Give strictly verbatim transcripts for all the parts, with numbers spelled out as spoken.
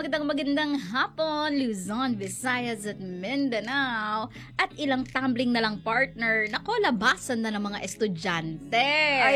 magandang magandang hapon, Luzon, Visayas at Mindanao. At ilang tumbling na lang partner, nako, labasan na ng mga estudyante.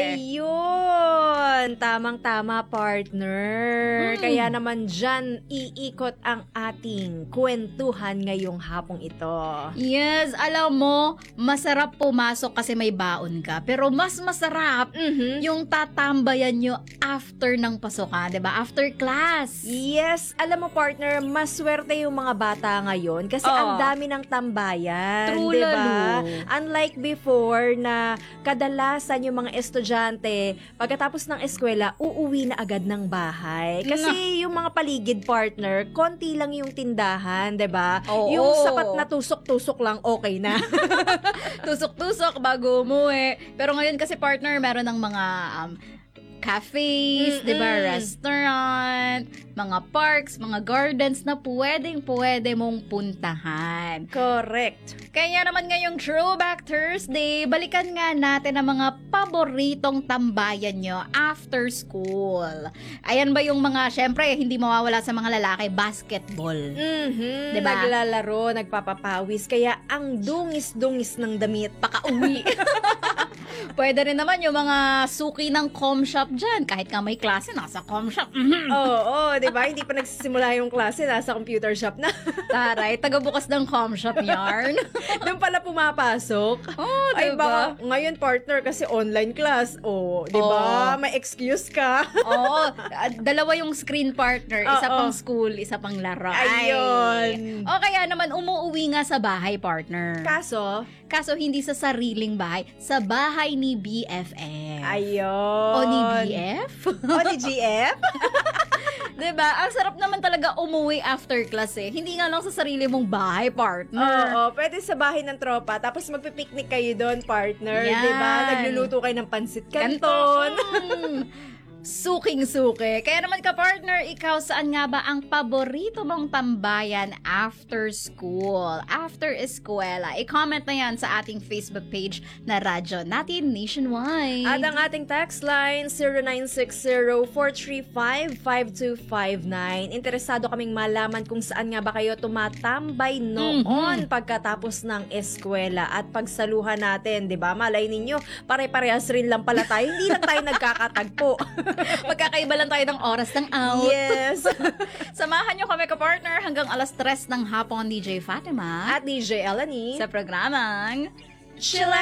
Ayun! Tamang-tama, partner. Hmm. Kaya naman dyan, iikot ang ating kwentuhan ngayong hapong ito. Yes, alam mo, masarap pumasok kasi may baon ka. Pero mas masarap Mhm. yung tatambayan nyo after ng pasukan, 'di ba? After class. Yes, alam mo partner, maswerte yung mga bata ngayon kasi Oo. ang dami ng tambayan, True, 'di ba? lalo. Unlike before na kadalasan yung mga estudyante pagkatapos ng eskwela uuwi na agad ng bahay. Kasi yung mga paligid partner, konti lang yung tindahan, 'di ba? Oo. Yung sapat na tusok-tusok lang okay na. Tusok-tusok bago umuwi. Pero ngayon kasi partner, meron ng mga um, cafes, Mm-mm. 'di ba, restaurant, mga parks, mga gardens na pwedeng-pwede mong puntahan. Correct. Kaya naman ngayong Throwback Thursday, balikan nga natin ang mga paboritong tambayan nyo after school. Ayan ba yung mga, syempre, hindi mawawala sa mga lalaki, basketball. Mhm. Diba? Naglalaro, nagpapapawis, kaya ang dungis-dungis ng damit. Pakauwi. Pwede rin naman yung mga suki ng com shop dyan. Kahit ka may klase, nasa com shop. Mhm. Oo, oh, di ba? Hindi pa nagsisimula yung klase, nasa computer shop na. Taray, tagabukas ng com shop yarn. Doon pala pumapasok. Oh, Ay, diba? baka ngayon partner kasi online class. Oh, di ba? Oo. May excuse ka. Oo, ah, dalawa yung screen partner. Isa Oo. pang school, isa pang laro. Ay. Ayun. O kaya naman, umuuwi nga sa bahay, partner. Kaso, Kaso hindi sa sariling bahay, sa bahay ni B F F. ayun. O ni B F? O ni G F? Diba? Ang sarap naman talaga umuwi after class eh. Hindi nga lang sa sarili mong bahay, partner. Oo, pwede sa bahay ng tropa. Tapos magpipiknik kayo doon, partner. Yan. Di ba? Nagluluto kayo ng pansit Kanton. canton. Mm. Suking-suki. Kaya naman ka, partner, ikaw saan nga ba ang paborito mong tambayan after school? After eskwela? I-comment na yan sa ating Facebook page na Radyo Natin Nationwide. At ang ating text line, zero nine six zero, four three five, five two five nine. Interesado kaming malaman kung saan nga ba kayo tumatambay noon Mhm. pagkatapos ng eskwela at pagsaluhan natin, di ba? Malay ninyo, pare-parehas rin lang pala tayo. Hindi lang tayo nagkakatagpo. Magkakaiba lang tayo ng oras ng out. Yes. Samahan nyo kami, ka-partner, hanggang alas tres ng hapon, D J Fatima. At D J Elanie. sa programang Chillax